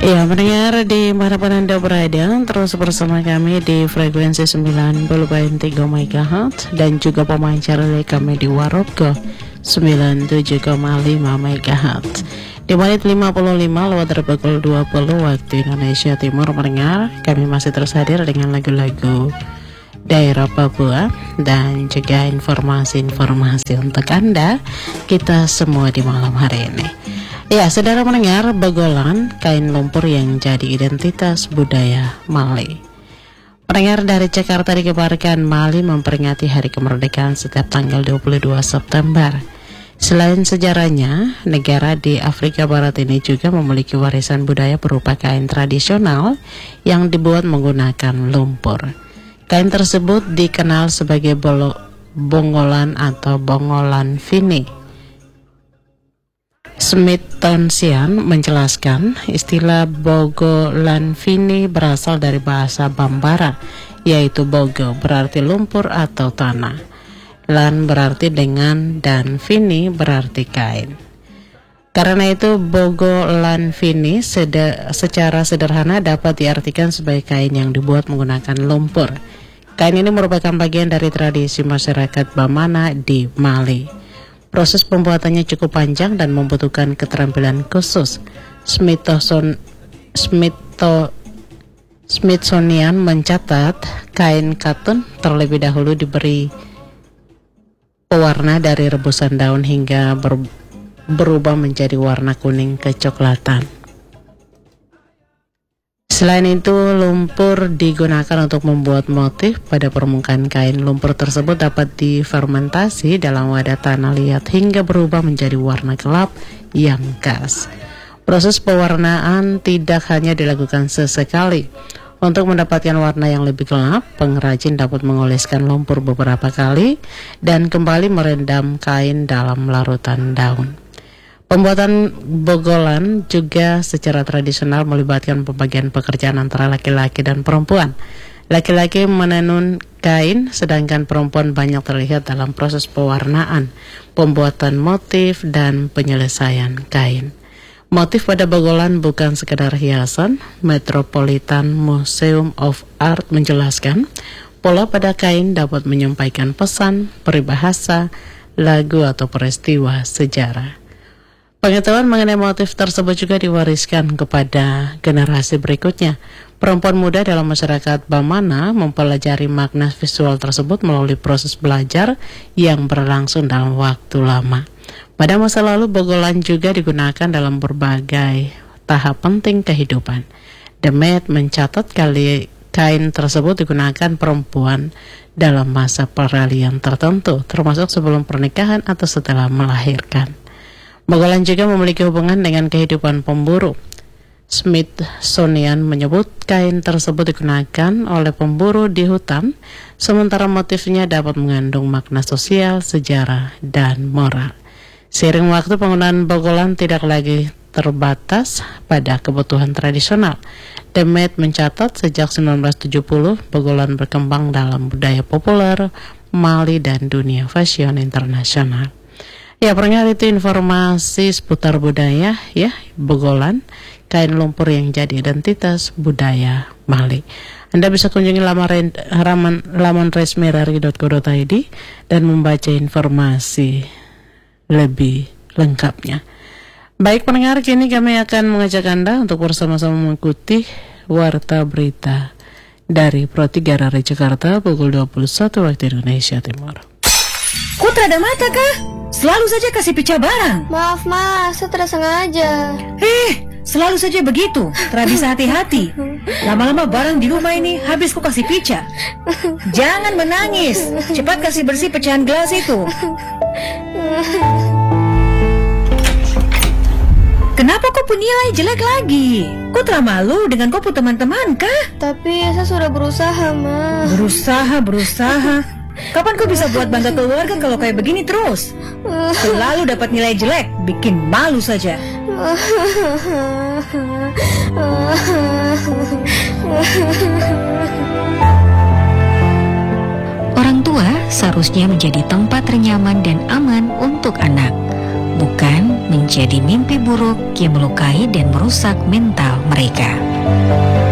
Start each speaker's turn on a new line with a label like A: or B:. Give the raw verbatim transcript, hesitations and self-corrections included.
A: Ya, mendengar di manapun Anda berada, terus bersama kami di frekuensi sembilan puluh tiga megahertz dan juga pemancar kami di Waroko sembilan puluh tujuh koma lima megahertz. Di menit lima puluh lima lewat dari pukul dua puluh waktu Indonesia Timur, mendengar kami masih terus hadir dengan lagu-lagu daerah Papua dan juga informasi-informasi untuk Anda kita semua di malam hari ini. Ya, saudara mendengar, Bogolan, kain lumpur yang jadi identitas budaya Mali. Pendengar, dari Jakarta dikabarkan Mali memperingati Hari Kemerdekaan setiap tanggal dua puluh dua September. Selain sejarahnya, negara di Afrika Barat ini juga memiliki warisan budaya berupa kain tradisional yang dibuat menggunakan lumpur. Kain tersebut dikenal sebagai bolo, bongolan atau bongolan fini. Smithsonian menjelaskan istilah Bogolan Fini berasal dari bahasa Bambara, yaitu bogo berarti lumpur atau tanah, lan berarti dengan, dan fini berarti kain. Karena itu Bogolan Fini sede- secara sederhana dapat diartikan sebagai kain yang dibuat menggunakan lumpur. Kain ini merupakan bagian dari tradisi masyarakat Bamana di Mali. Proses pembuatannya cukup panjang dan membutuhkan keterampilan khusus. Smithson, Smithto, Smithsonian mencatat kain katun terlebih dahulu diberi pewarna dari rebusan daun hingga ber, berubah menjadi warna kuning kecoklatan. Selain itu, lumpur digunakan untuk membuat motif pada permukaan kain. Lumpur tersebut dapat difermentasi dalam wadah tanah liat hingga berubah menjadi warna gelap yang khas. Proses pewarnaan tidak hanya dilakukan sesekali. Untuk mendapatkan warna yang lebih gelap, pengrajin dapat mengoleskan lumpur beberapa kali dan kembali merendam kain dalam larutan daun. Pembuatan bogolan juga secara tradisional melibatkan pembagian pekerjaan antara laki-laki dan perempuan. Laki-laki menenun kain, sedangkan perempuan banyak terlihat dalam proses pewarnaan, pembuatan motif, dan penyelesaian kain. Motif pada bogolan bukan sekedar hiasan. Metropolitan Museum of Art menjelaskan, pola pada kain dapat menyampaikan pesan, peribahasa, lagu, atau peristiwa sejarah. Pengetahuan mengenai motif tersebut juga diwariskan kepada generasi berikutnya. Perempuan muda dalam masyarakat Bamana mempelajari makna visual tersebut melalui proses belajar yang berlangsung dalam waktu lama. Pada masa lalu, bogolan juga digunakan dalam berbagai tahap penting kehidupan. Demet mencatat kali kain tersebut digunakan perempuan dalam masa peralihan tertentu, termasuk sebelum pernikahan atau setelah melahirkan. Bogolan juga memiliki hubungan dengan kehidupan pemburu. Smithsonian menyebut kain tersebut digunakan oleh pemburu di hutan, sementara motifnya dapat mengandung makna sosial, sejarah, dan moral. Seiring waktu, penggunaan bogolan tidak lagi terbatas pada kebutuhan tradisional. Demet mencatat sejak sembilan belas tujuh puluh, bogolan berkembang dalam budaya populer Mali dan dunia fashion internasional. Ya, pendengar, itu informasi seputar budaya ya, bogolan, kain lumpur yang jadi identitas budaya Mali. Anda bisa kunjungi laman, laman, laman resmi r r i dot co dot i d dan membaca informasi lebih lengkapnya. Baik pendengar, kini kami akan mengajak Anda untuk bersama-sama mengikuti Warta Berita dari Pro tiga R R I Jakarta pukul dua puluh satu waktu Indonesia Timur.
B: Kok terada mata kah? Selalu saja kasih pecah barang.
C: Maaf mas, saya tidak sengaja.
B: Eh, selalu saja begitu. Tidak bisa hati-hati. Lama-lama barang di rumah ini habis kok kasih pecah. Jangan menangis. Cepat kasih bersih pecahan gelas itu. Kenapa kau punya nilai jelek lagi? Kau telah malu dengan kau pun teman-teman kah?
C: Tapi saya sudah berusaha mas.
B: Berusaha, berusaha. Kapan kau bisa buat bangga keluarga kalau kayak begini terus? Selalu dapat nilai jelek, bikin malu saja.
D: Orang tua seharusnya menjadi tempat ternyaman dan aman untuk anak.
B: bukan menjadi mimpi buruk yang melukai dan merusak mental mereka.